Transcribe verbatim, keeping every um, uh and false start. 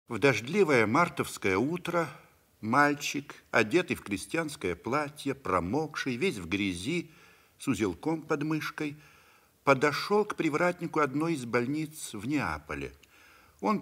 В дождливое мартовское утро мальчик, одетый в крестьянское платье, промокший, весь в грязи, с узелком под мышкой, подошел к привратнику одной из больниц в Неаполе.